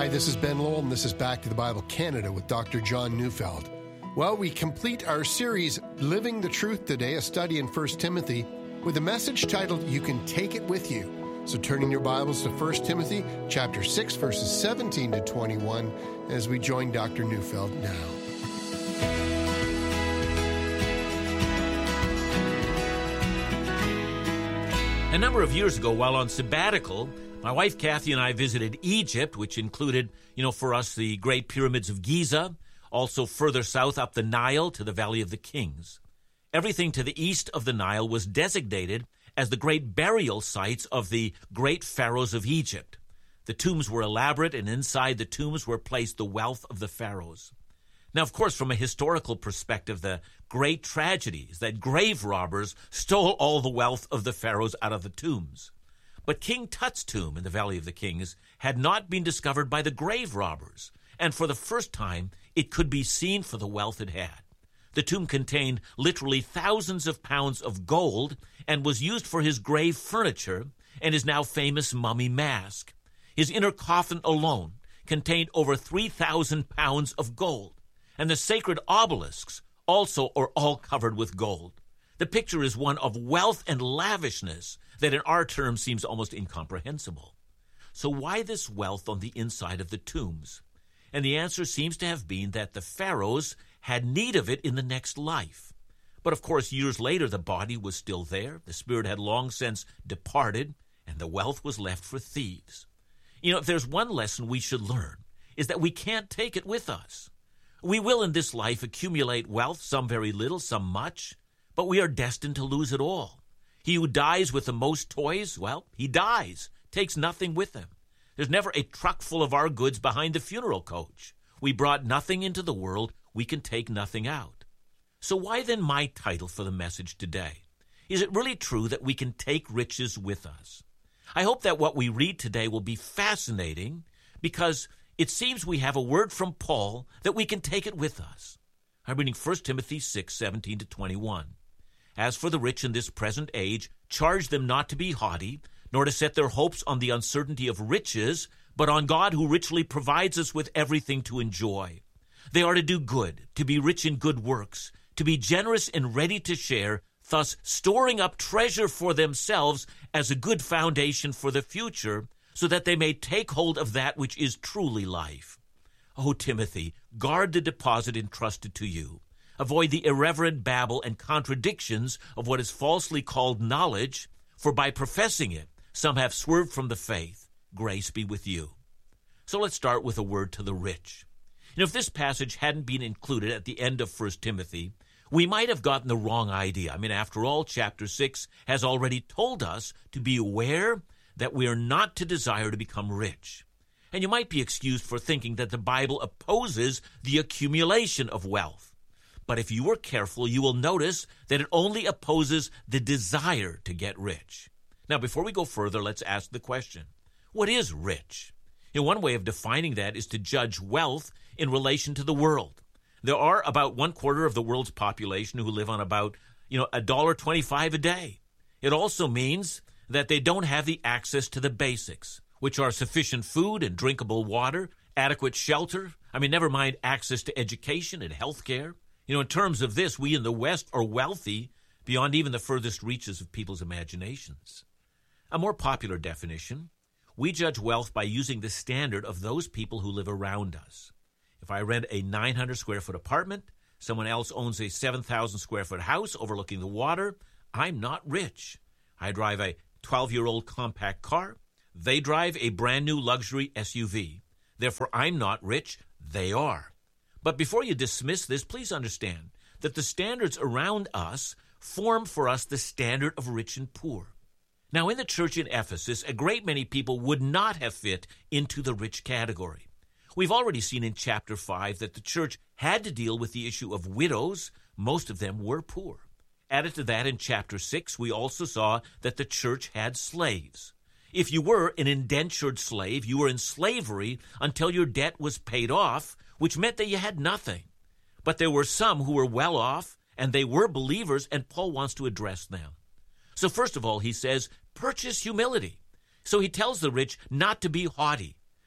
Hi, this is Ben Lowell, and this is Back to the Bible Canada with Dr. John Neufeld. Well, we complete our series, Living the Truth today, a study in 1 Timothy, with a message titled, You Can Take It With You. So turn in your Bibles to 1 Timothy chapter 6, verses 17 to 21, as we join Dr. Neufeld now. A number of years ago, while on sabbatical, my wife Kathy and I visited Egypt, which included, for us, the Great Pyramids of Giza, also further south up the Nile to the Valley of the Kings. Everything to the east of the Nile was designated as the great burial sites of the great pharaohs of Egypt. The tombs were elaborate, and inside the tombs were placed the wealth of the pharaohs. Now, of course, from a historical perspective, the great tragedy is that grave robbers stole all the wealth of the pharaohs out of the tombs. But King Tut's tomb in the Valley of the Kings had not been discovered by the grave robbers, and for the first time, it could be seen for the wealth it had. The tomb contained literally thousands of pounds of gold and was used for his grave furniture and his now famous mummy mask. His inner coffin alone contained over 3,000 pounds of gold, and the sacred obelisks also are all covered with gold. The picture is one of wealth and lavishness that in our terms seems almost incomprehensible. So why this wealth on the inside of the tombs? And the answer seems to have been that the pharaohs had need of it in the next life. But of course, years later, the body was still there, the spirit had long since departed, and the wealth was left for thieves. If there's one lesson we should learn, is that we can't take it with us. We will in this life accumulate wealth, some very little, some much, but we are destined to lose it all. He who dies with the most toys, well, he dies, takes nothing with him. There's never a truck full of our goods behind the funeral coach. We brought nothing into the world, we can take nothing out. So why then my title for the message today? Is it really true that we can take riches with us? I hope that what we read today will be fascinating because it seems we have a word from Paul that we can take it with us. I'm reading 1 Timothy 6, 17 to 21. As for the rich in this present age, charge them not to be haughty, nor to set their hopes on the uncertainty of riches, but on God who richly provides us with everything to enjoy. They are to do good, to be rich in good works, to be generous and ready to share, thus storing up treasure for themselves as a good foundation for the future, so that they may take hold of that which is truly life. O Timothy, guard the deposit entrusted to you. Avoid the irreverent babble and contradictions of what is falsely called knowledge, for by professing it, some have swerved from the faith. Grace be with you. So let's start with a word to the rich. If this passage hadn't been included at the end of 1 Timothy, we might have gotten the wrong idea. After all, chapter 6 has already told us to be aware that we are not to desire to become rich. And you might be excused for thinking that the Bible opposes the accumulation of wealth. But if you are careful, you will notice that it only opposes the desire to get rich. Now, before we go further, let's ask the question, what is rich? One way of defining that is to judge wealth in relation to the world. There are about 1/4 of the world's population who live on about, $1.25 a day. It also means that they don't have the access to the basics, which are sufficient food and drinkable water, adequate shelter, never mind access to education and health care. In terms of this, we in the West are wealthy beyond even the furthest reaches of people's imaginations. A more popular definition, we judge wealth by using the standard of those people who live around us. If I rent a 900 square foot apartment, someone else owns a 7,000 square foot house overlooking the water, I'm not rich. I drive a 12-year-old compact car. They drive a brand new luxury SUV. Therefore, I'm not rich. They are. But before you dismiss this, please understand that the standards around us form for us the standard of rich and poor. Now, in the church in Ephesus, a great many people would not have fit into the rich category. We've already seen in chapter 5 that the church had to deal with the issue of widows. Most of them were poor. Added to that, in chapter 6, we also saw that the church had slaves. If you were an indentured slave, you were in slavery until your debt was paid off, which meant that you had nothing. But there were some who were well off, and they were believers, and Paul wants to address them. So first of all, he says, purchase humility. So he tells the rich not to be haughty,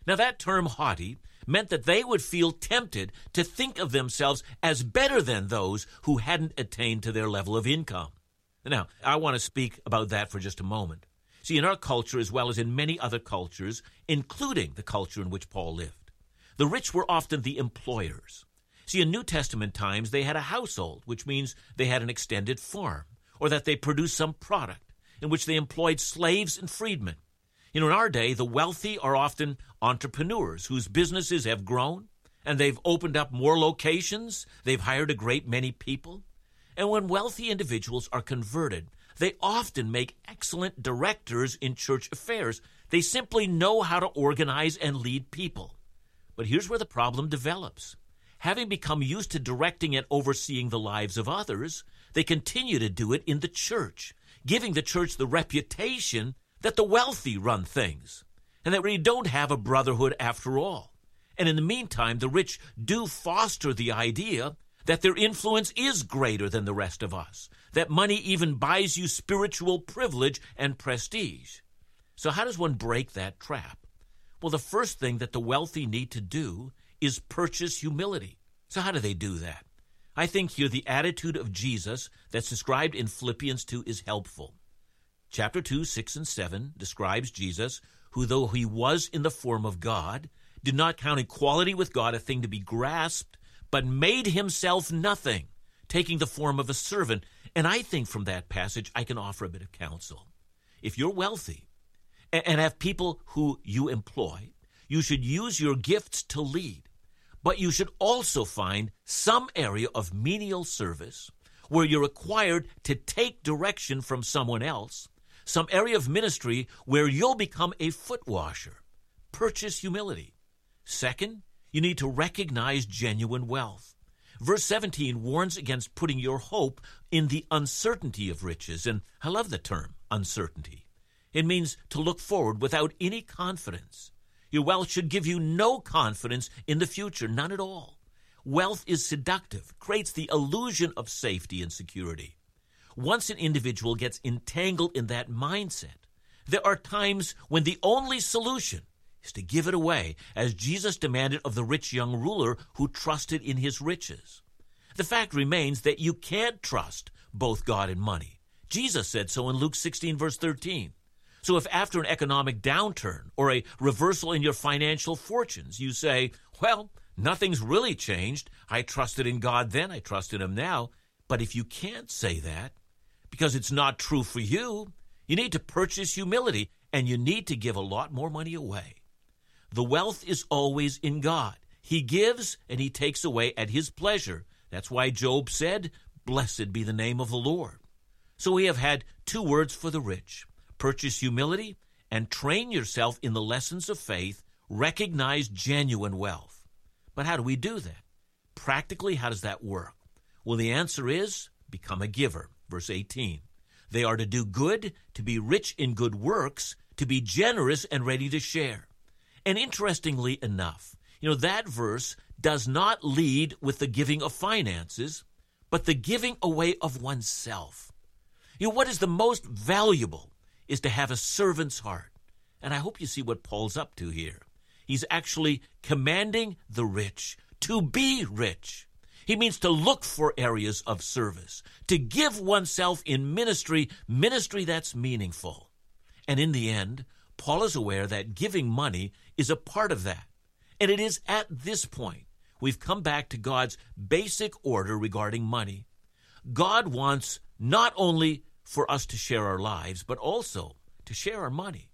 Now, that term haughty meant that they would feel tempted to think of themselves as better than those who hadn't attained to their level of income. Now, I want to speak about that for just a moment. See, in our culture, as well as in many other cultures, including the culture in which Paul lived, the rich were often the employers. See, in New Testament times, they had a household, which means they had an extended farm, or that they produced some product in which they employed slaves and freedmen. In our day, the wealthy are often entrepreneurs whose businesses have grown, and they've opened up more locations, they've hired a great many people. And when wealthy individuals are converted, they often make excellent directors in church affairs. They simply know how to organize and lead people. But here's where the problem develops. Having become used to directing and overseeing the lives of others, they continue to do it in the church, giving the church the reputation that the wealthy run things, and that we don't have a brotherhood after all. And in the meantime, the rich do foster the idea that their influence is greater than the rest of us, that money even buys you spiritual privilege and prestige. So how does one break that trap? Well, the first thing that the wealthy need to do is purchase humility. So how do they do that? I think here the attitude of Jesus that's described in Philippians 2 is helpful. Chapter 2, 6 and 7 describes Jesus, who though he was in the form of God, did not count equality with God a thing to be grasped, but made himself nothing, taking the form of a servant. And I think from that passage I can offer a bit of counsel. If you're wealthy and have people who you employ, you should use your gifts to lead. But you should also find some area of menial service where you're required to take direction from someone else, some area of ministry where you'll become a foot washer. Purchase humility. Second, you need to recognize genuine wealth. Verse 17 warns against putting your hope in the uncertainty of riches. And I love the term, uncertainty. It means to look forward without any confidence. Your wealth should give you no confidence in the future, none at all. Wealth is seductive, creates the illusion of safety and security. Once an individual gets entangled in that mindset, there are times when the only solution is to give it away, as Jesus demanded of the rich young ruler who trusted in his riches. The fact remains that you can't trust both God and money. Jesus said so in Luke 16, verse 13. So if after an economic downturn or a reversal in your financial fortunes, you say, well, nothing's really changed. I trusted in God then, I trust in him now. But if you can't say that, because it's not true for you, you need to purchase humility, and you need to give a lot more money away. The wealth is always in God. He gives and he takes away at his pleasure. That's why Job said, blessed be the name of the Lord. So we have had two words for the rich. Purchase humility and train yourself in the lessons of faith. Recognize genuine wealth. But how do we do that? Practically, how does that work? Well, the answer is become a giver. Verse 18. They are to do good, to be rich in good works, to be generous and ready to share. And interestingly enough, that verse does not lead with the giving of finances, but the giving away of oneself. What is the most valuable is to have a servant's heart. And I hope you see what Paul's up to here. He's actually commanding the rich to be rich. He means to look for areas of service, to give oneself in ministry that's meaningful. And in the end, Paul is aware that giving money is a part of that. And it is at this point we've come back to God's basic order regarding money. God wants not only for us to share our lives, but also to share our money.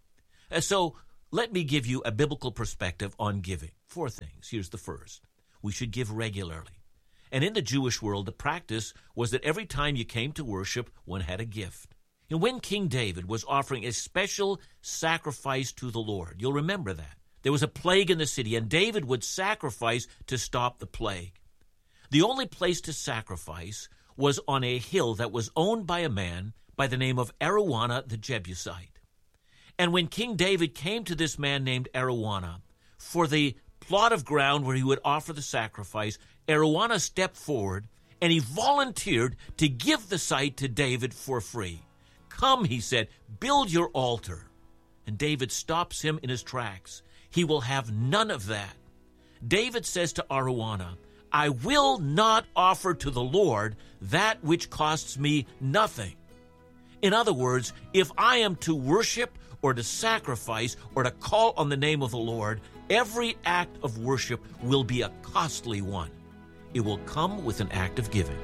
So let me give you a biblical perspective on giving. 4 things. Here's the first. We should give regularly. And in the Jewish world, the practice was that every time you came to worship, one had a gift. And when King David was offering a special sacrifice to the Lord, you'll remember that. There was a plague in the city, and David would sacrifice to stop the plague. The only place to sacrifice was on a hill that was owned by a man by the name of Araunah the Jebusite. And when King David came to this man named Araunah for the plot of ground where he would offer the sacrifice, Araunah stepped forward and he volunteered to give the site to David for free. Come, he said, build your altar. And David stops him in his tracks. He will have none of that. David says to Araunah, I will not offer to the Lord that which costs me nothing. In other words, if I am to worship or to sacrifice or to call on the name of the Lord, every act of worship will be a costly one. It will come with an act of giving.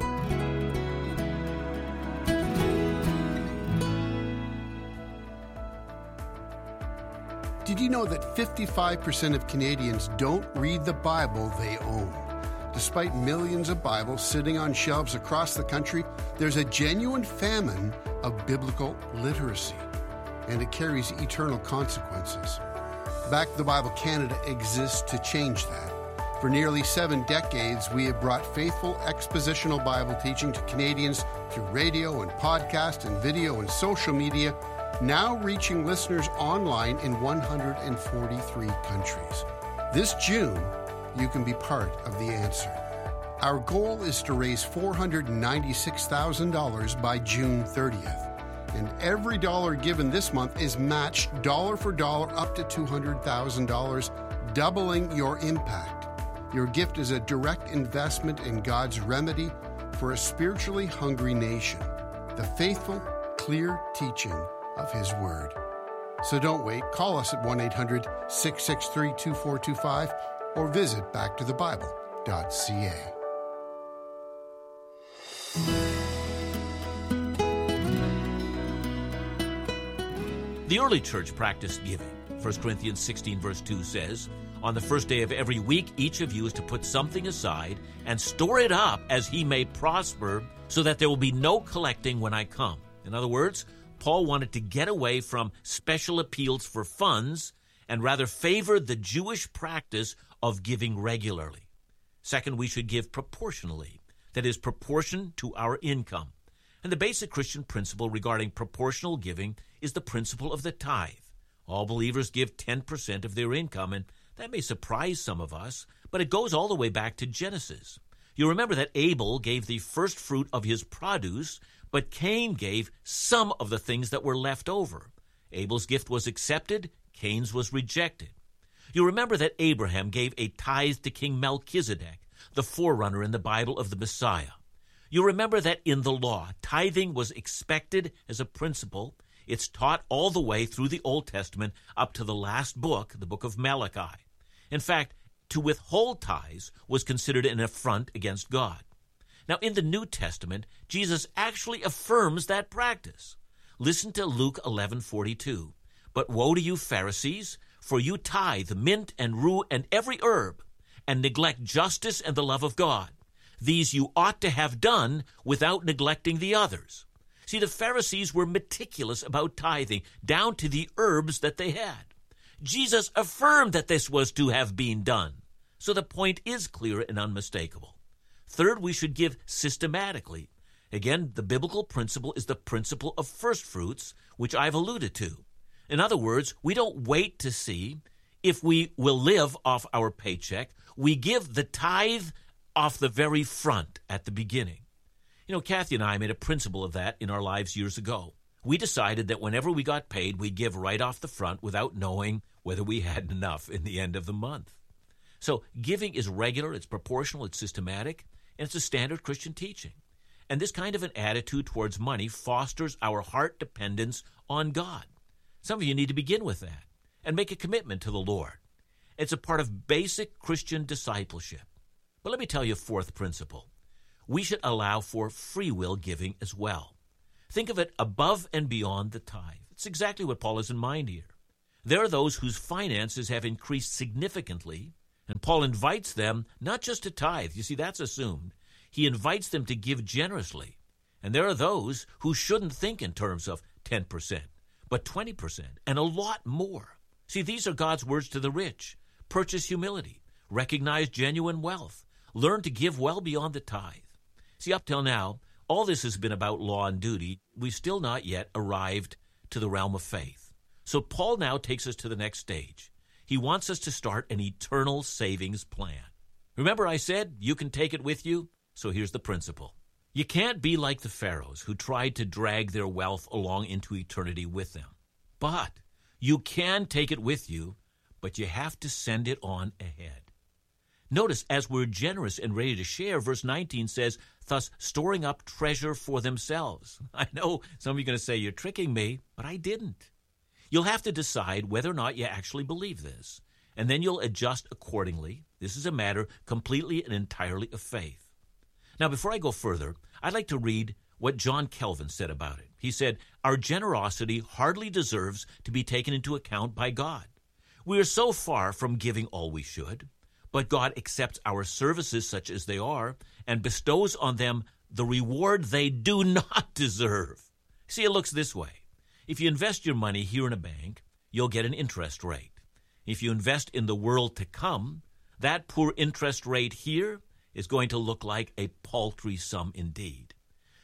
Did you know that 55% of Canadians don't read the Bible they own? Despite millions of Bibles sitting on shelves across the country, there's a genuine famine of biblical literacy, and it carries eternal consequences. Back to the Bible Canada exists to change that. For nearly 7 decades, we have brought faithful expositional Bible teaching to Canadians through radio and podcast and video and social media, now reaching listeners online in 143 countries. This June, you can be part of the answer. Our goal is to raise $496,000 by June 30th. And every dollar given this month is matched dollar for dollar up to $200,000, doubling your impact. Your gift is a direct investment in God's remedy for a spiritually hungry nation, the faithful, clear teaching of His Word. So don't wait. Call us at 1-800-663-2425 or visit backtothebible.ca. The early church practiced giving. 1 Corinthians 16 verse 2 says, on the first day of every week, each of you is to put something aside and store it up as he may prosper, so that there will be no collecting when I come. In other words, Paul wanted to get away from special appeals for funds and rather favored the Jewish practice of giving regularly. Second, we should give proportionally, that is, proportion to our income. And the basic Christian principle regarding proportional giving is the principle of the tithe. All believers give 10% of their income, and that may surprise some of us, but it goes all the way back to Genesis. You remember that Abel gave the first fruit of his produce, but Cain gave some of the things that were left over. Abel's gift was accepted, Cain's was rejected. You remember that Abraham gave a tithe to King Melchizedek, the forerunner in the Bible of the Messiah. You remember that in the law, tithing was expected as a principle. It's taught all the way through the Old Testament up to the last book, the book of Malachi. In fact, to withhold tithes was considered an affront against God. Now, in the New Testament, Jesus actually affirms that practice. Listen to Luke 11:42. But woe to you, Pharisees, for you tithe mint and rue and every herb, and neglect justice and the love of God. These you ought to have done without neglecting the others. See, the Pharisees were meticulous about tithing, down to the herbs that they had. Jesus affirmed that this was to have been done. So the point is clear and unmistakable. Third, we should give systematically. Again, the biblical principle is the principle of first fruits, which I've alluded to. In other words, we don't wait to see if we will live off our paycheck. We give the tithe off the very front at the beginning. You know, Kathy and I made a principle of that in our lives years ago. We decided that whenever we got paid, we'd give right off the front without knowing whether we had enough in the end of the month. So giving is regular, it's proportional, it's systematic, and it's a standard Christian teaching. And this kind of an attitude towards money fosters our heart dependence on God. Some of you need to begin with that and make a commitment to the Lord. It's a part of basic Christian discipleship. But let me tell you a fourth principle. We should allow for free will giving as well. Think of it above and beyond the tithe. It's exactly what Paul has in mind here. There are those whose finances have increased significantly, and Paul invites them not just to tithe. You see, that's assumed. He invites them to give generously. And there are those who shouldn't think in terms of 10%, but 20% and a lot more. See, these are God's words to the rich. Purchase humility. Recognize genuine wealth. Learn to give well beyond the tithe. See, up till now, all this has been about law and duty. We've still not yet arrived to the realm of faith. So Paul now takes us to the next stage. He wants us to start an eternal savings plan. Remember I said you can take it with you? So here's the principle. You can't be like the pharaohs who tried to drag their wealth along into eternity with them. But you can take it with you, but you have to send it on ahead. Notice, as we're generous and ready to share, verse 19 says, thus storing up treasure for themselves. I know some of you are going to say, you're tricking me, but I didn't. You'll have to decide whether or not you actually believe this, and then you'll adjust accordingly. This is a matter completely and entirely of faith. Now, before I go further, I'd like to read what John Calvin said about it. He said, our generosity hardly deserves to be taken into account by God. We are so far from giving all we should, but God accepts our services such as they are and bestows on them the reward they do not deserve. See, it looks this way. If you invest your money here in a bank, you'll get an interest rate. If you invest in the world to come, that poor interest rate here is going to look like a paltry sum indeed.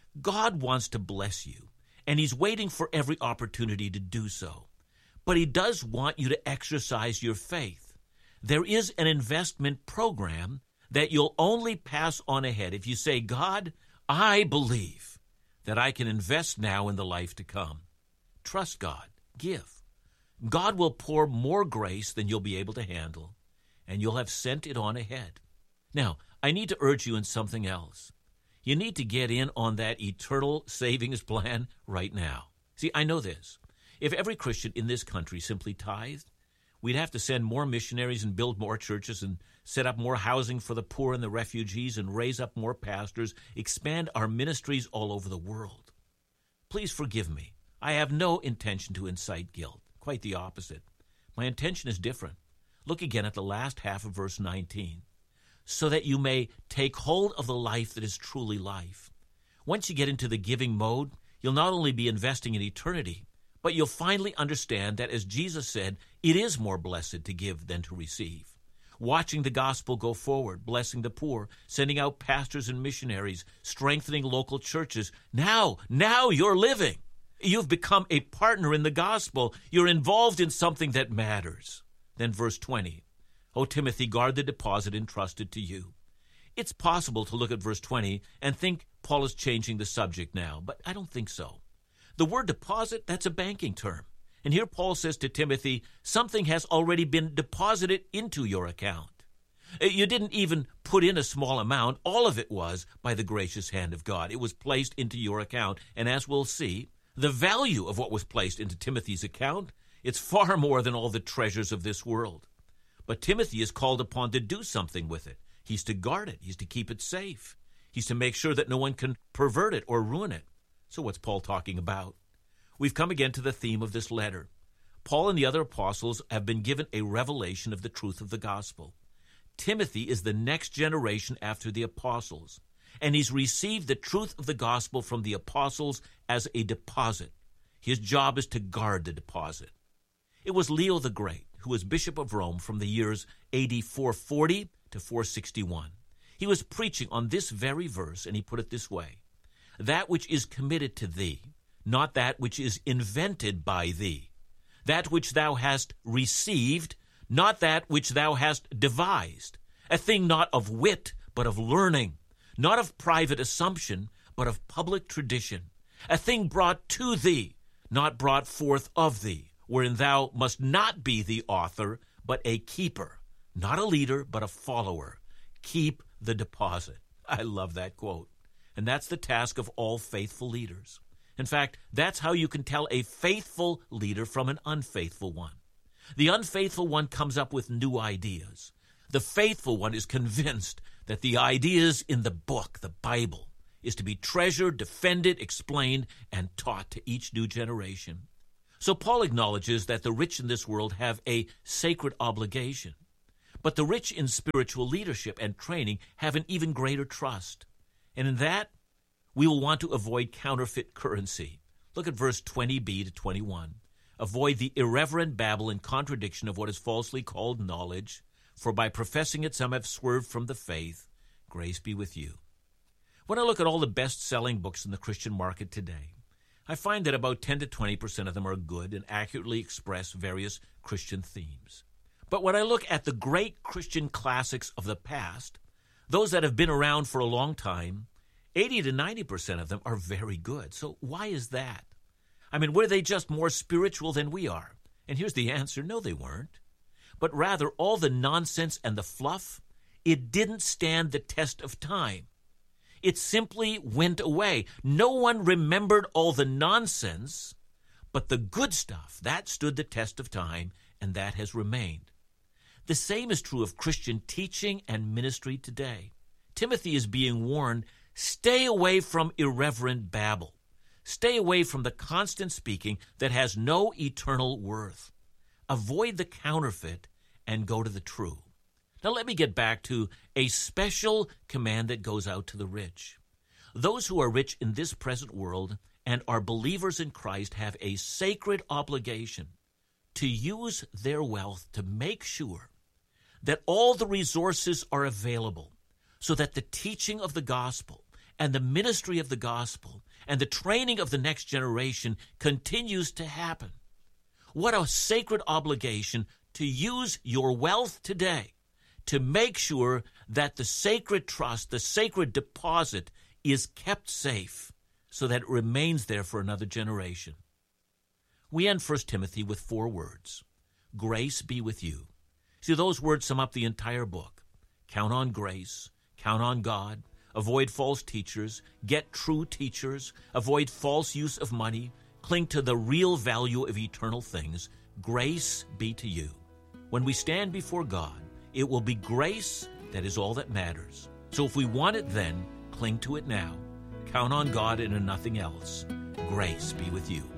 God wants to bless you, and he's waiting for every opportunity to do so. But he does want you to exercise your faith. There is an investment program that you'll only pass on ahead if you say, God, I believe that I can invest now in the life to come. Trust God. Give. God will pour more grace than you'll be able to handle, and you'll have sent it on ahead. Now, I need to urge you in something else. You need to get in on that eternal savings plan right now. See, I know this. If every Christian in this country simply tithed, we'd have to send more missionaries and build more churches and set up more housing for the poor and the refugees and raise up more pastors, expand our ministries all over the world. Please forgive me. I have no intention to incite guilt. Quite the opposite. My intention is different. Look again at the last half of verse 19. So that you may take hold of the life that is truly life. Once you get into the giving mode, you'll not only be investing in eternity, but you'll finally understand that, as Jesus said, it is more blessed to give than to receive. Watching the gospel go forward, blessing the poor, sending out pastors and missionaries, strengthening local churches. Now you're living. You've become a partner in the gospel. You're involved in something that matters. Then verse 20. O Timothy, guard the deposit entrusted to you. It's possible to look at verse 20 and think Paul is changing the subject now, but I don't think so. The word deposit, that's a banking term. And here Paul says to Timothy, something has already been deposited into your account. You didn't even put in a small amount. All of it was by the gracious hand of God. It was placed into your account. And as we'll see, the value of what was placed into Timothy's account, it's far more than all the treasures of this world. But Timothy is called upon to do something with it. He's to guard it. He's to keep it safe. He's to make sure that no one can pervert it or ruin it. So what's Paul talking about? We've come again to the theme of this letter. Paul and the other apostles have been given a revelation of the truth of the gospel. Timothy is the next generation after the apostles, and he's received the truth of the gospel from the apostles as a deposit. His job is to guard the deposit. It was Leo the Great, who was Bishop of Rome from the years AD 440 to 461. He was preaching on this very verse, and he put it this way: that which is committed to thee, not that which is invented by thee. That which thou hast received, not that which thou hast devised. A thing not of wit, but of learning. Not of private assumption, but of public tradition. A thing brought to thee, not brought forth of thee, wherein thou must not be the author, but a keeper. Not a leader, but a follower. Keep the deposit. I love that quote. And that's the task of all faithful leaders. In fact, that's how you can tell a faithful leader from an unfaithful one. The unfaithful one comes up with new ideas. The faithful one is convinced that the ideas in the book, the Bible, is to be treasured, defended, explained, and taught to each new generation. So Paul acknowledges that the rich in this world have a sacred obligation. But the rich in spiritual leadership and training have an even greater trust. And in that, we will want to avoid counterfeit currency. Look at verse 20b to 21. Avoid the irreverent babble and contradiction of what is falsely called knowledge, for by professing it some have swerved from the faith. Grace be with you. When I look at all the best-selling books in the Christian market today, I find that about 10 to 20% of them are good and accurately express various Christian themes. But when I look at the great Christian classics of the past, those that have been around for a long time, 80 to 90% of them are very good. So why is that? I mean, were they just more spiritual than we are? And here's the answer: no, they weren't. but rather all the nonsense and the fluff, it didn't stand the test of time. It simply went away. No one remembered all the nonsense, but the good stuff, that stood the test of time, and that has remained. The same is true of Christian teaching and ministry today. Timothy is being warned, stay away from irreverent babble. Stay away from the constant speaking that has no eternal worth. Avoid the counterfeit and go to the true. Now let me get back to a special command that goes out to the rich. Those who are rich in this present world and are believers in Christ have a sacred obligation to use their wealth to make sure that all the resources are available so that the teaching of the gospel and the ministry of the gospel and the training of the next generation continues to happen. What a sacred obligation to use your wealth today to make sure that the sacred trust, the sacred deposit is kept safe so that it remains there for another generation. We end 1 Timothy with 4 words. Grace be with you. See, those words sum up the entire book. Count on grace. Count on God. Avoid false teachers. Get true teachers. Avoid false use of money. Cling to the real value of eternal things. Grace be to you. When we stand before God, it will be grace that is all that matters. So if we want it then, cling to it now. Count on God and on nothing else. Grace be with you.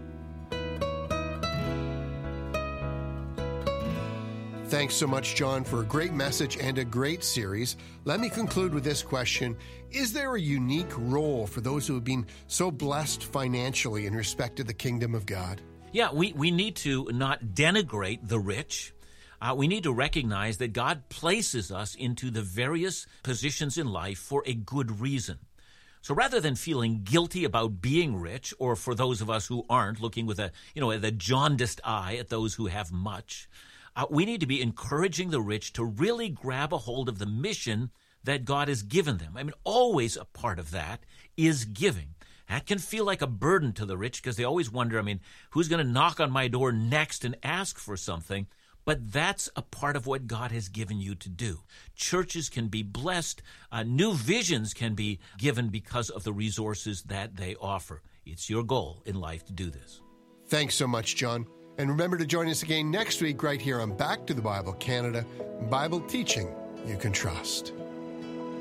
Thanks so much, John, for a great message and a great series. Let me conclude with this question. Is there a unique role for those who have been so blessed financially in respect to the kingdom of God? Yeah, we need to not denigrate the rich. We need to recognize that God places us into the various positions in life for a good reason. So rather than feeling guilty about being rich, or for those of us who aren't, looking with a jaundiced eye at those who have much, we need to be encouraging the rich to really grab a hold of the mission that God has given them. I mean, always a part of that is giving. That can feel like a burden to the rich because they always wonder, who's going to knock on my door next and ask for something? But that's a part of what God has given you to do. Churches can be blessed. New visions can be given because of the resources that they offer. It's your goal in life to do this. Thanks so much, John. And remember to join us again next week right here on Back to the Bible Canada, Bible teaching you can trust.